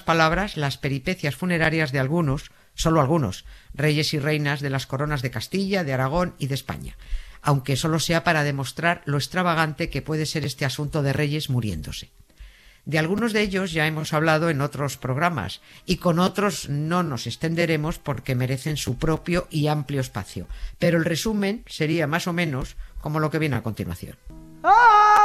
palabras, las peripecias funerarias de algunos, solo algunos, reyes y reinas de las coronas de Castilla, de Aragón y de España, aunque solo sea para demostrar lo extravagante que puede ser este asunto de reyes muriéndose. De algunos de ellos ya hemos hablado en otros programas y con otros no nos extenderemos porque merecen su propio y amplio espacio, pero el resumen sería más o menos como lo que viene a continuación.